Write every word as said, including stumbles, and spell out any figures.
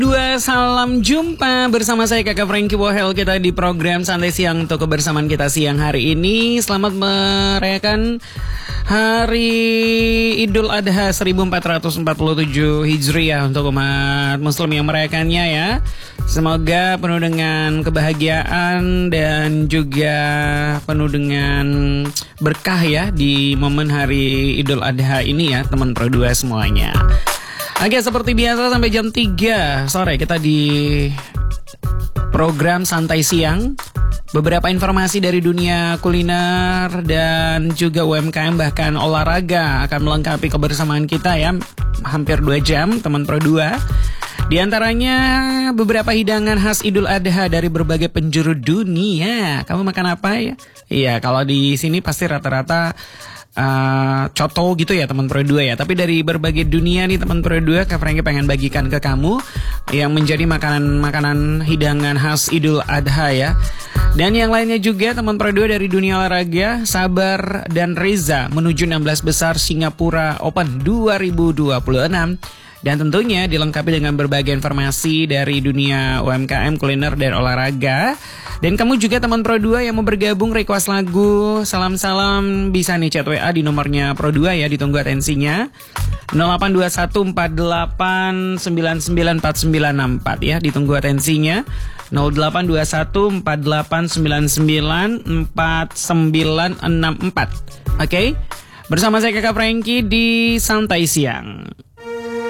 Dua salam jumpa bersama saya Kakak Franky Wohel. Kita di program Santai Siang untuk kebersamaan kita siang hari ini. Selamat merayakan Hari Idul Adha seribu empat ratus empat puluh tujuh Hijriah untuk umat muslim yang merayakannya ya. Semoga penuh dengan kebahagiaan dan juga penuh dengan berkah ya di momen Hari Idul Adha ini ya teman Pro dua semuanya. Oke, seperti biasa sampai jam tiga sore kita di program Santai Siang. Beberapa informasi dari dunia kuliner dan juga U M K M bahkan olahraga akan melengkapi kebersamaan kita ya. Hampir dua jam teman Pro dua. Di antaranya beberapa hidangan khas Idul Adha dari berbagai penjuru dunia. Kamu makan apa ya? Iya, kalau di sini pasti rata-rata Uh, coto gitu ya teman Pro dua ya. Tapi dari berbagai dunia nih teman Pro dua, Kak Franky pengen bagikan ke kamu yang menjadi makanan-makanan hidangan khas Idul Adha ya. Dan yang lainnya juga teman Pro dua dari dunia olahraga, Sabar dan Reza menuju enam belas besar Singapura Open dua ribu dua puluh enam. Dan tentunya dilengkapi dengan berbagai informasi dari dunia U M K M, kuliner, dan olahraga. Dan kamu juga teman Pro dua yang mau bergabung request lagu, salam-salam bisa nih chat W A di nomornya Pro dua ya, ditunggu atensinya. nol delapan dua satu empat delapan sembilan sembilan empat sembilan enam empat ya, ditunggu atensinya. nol delapan dua satu empat delapan sembilan sembilan empat sembilan enam empat. Oke? Bersama saya Kakak Franky di Santai Siang.